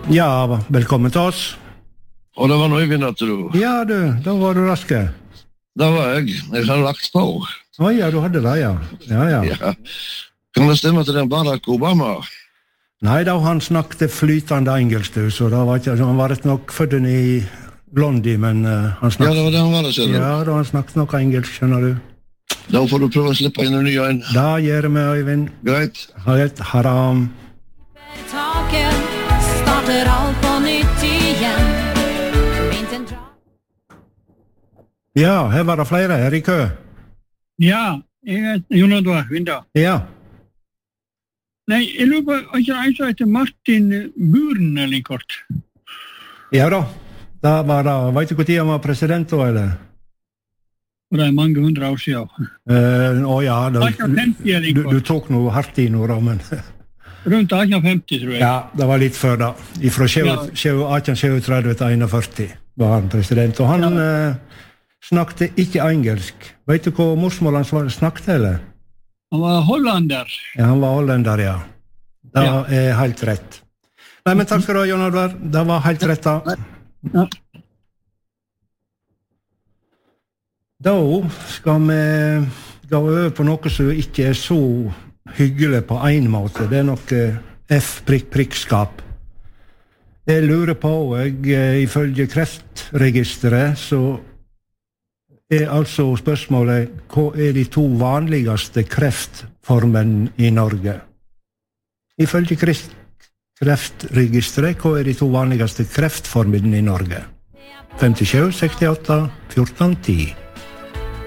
Ja, velkommen til oss. Og det var noe Øyvind at du. Ja, da var du raske. Det var jeg. Jeg har lagt på. Ja, du hadde det, ja. Ja. Kan det stemme til den Barack Obama? Nei, da han snakket flytende engelsk, så da var ikke, han var rett nok født i Blondie, men han snakket... Ja, det var det han var, skjønner du. Ja, da han snakket nok engelsk, skjønner du. Da får du prøve å slippe inn en ny en. Da gjør vi, Øyvind. Greit. Haram. Taken starter alt på nytt igjen. Ja, her var det flere her i kø. Ja, jeg heter Jon Edvard Vinda. Ja. Nei, jeg lurer på, har ikke en som heter Martin Buren eller kort? Ja da. Da var det, vet du hvor tid han var president da, eller? Og det mange 100 år siden. Ja, du tok noe hardt i noe da, men... Rundt 1850, tror jeg. Ja, det var litt før da. Fra 1837 til 41 var han president. Og han snakket ikke engelsk. Vet du hva morsmål han snakket, eller? Han var hollander. Ja, han var hollander, ja. Det er helt rett. Nei, men takk skal du ha, Jon Edvard. Det var helt rett da. Ja. Da skal vi gå over på noe som ikke er så hyggelig på en måte. Det er noe F-prikkskap. Jeg lurer på, ifølge Kreftregisteret, så er altså spørsmålet, hva er de 2 vanligste kreftformene i Norge? Ifølge Kreftregisteret, hva er de 2 vanligste kreftformene i Norge? 57, 68, 14, 10.